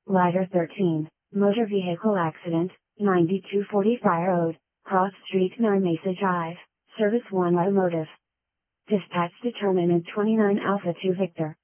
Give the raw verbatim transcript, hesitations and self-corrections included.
Rider thirteen, motor vehicle accident, ninety-two forty Friar Road, Cross Street, Mesa Drive, Service one Automotive. Dispatch determinant twenty-nine Alpha two Victor.